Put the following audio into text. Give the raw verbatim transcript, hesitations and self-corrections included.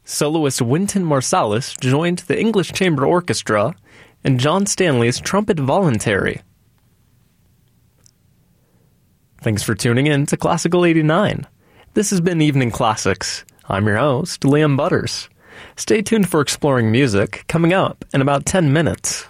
Soloist Wynton Marsalis joined the English Chamber Orchestra, and John Stanley's Trumpet Voluntary. Thanks for tuning in to Classical eighty-nine. This has been Evening Classics. I'm your host, Liam Butters. Stay tuned for Exploring Music, coming up in about ten minutes.